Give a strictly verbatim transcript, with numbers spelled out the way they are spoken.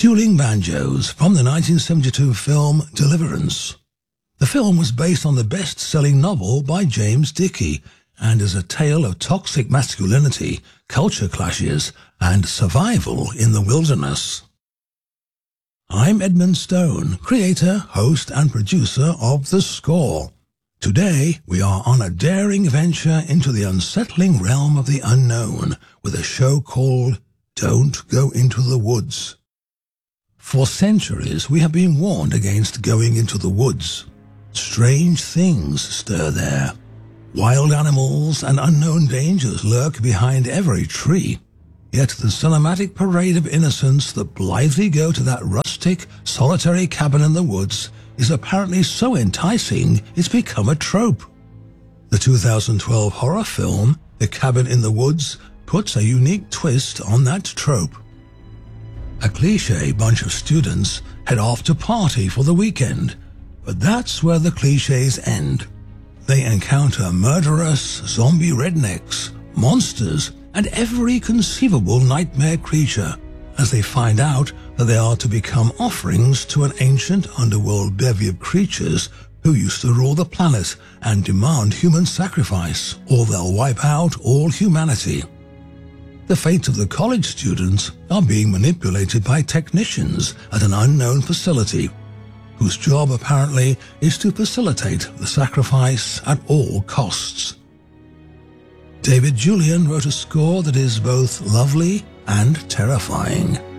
Dueling Banjos from the nineteen seventy-two film Deliverance. The film was based on the best-selling novel by James Dickey and is a tale of toxic masculinity, culture clashes, and survival in the wilderness. I'm Edmund Stone, creator, host, and producer of The Score. Today, we are on a daring venture into the unsettling realm of the unknown with a show called Don't Go Into the Woods. For centuries, we have been warned against going into the woods. Strange things stir there. Wild animals and unknown dangers lurk behind every tree. Yet the cinematic parade of innocents that blithely go to that rustic, solitary cabin in the woods is apparently so enticing it's become a trope. The two thousand twelve horror film, The Cabin in the Woods, puts a unique twist on that trope. A cliché bunch of students head off to party for the weekend, but that's where the clichés end. They encounter murderous, zombie rednecks, monsters, and every conceivable nightmare creature as they find out that they are to become offerings to an ancient underworld bevy of creatures who used to rule the planet and demand human sacrifice, or they'll wipe out all humanity. The fates of the college students are being manipulated by technicians at an unknown facility, whose job apparently is to facilitate the sacrifice at all costs. David Julyan wrote a score that is both lovely and terrifying.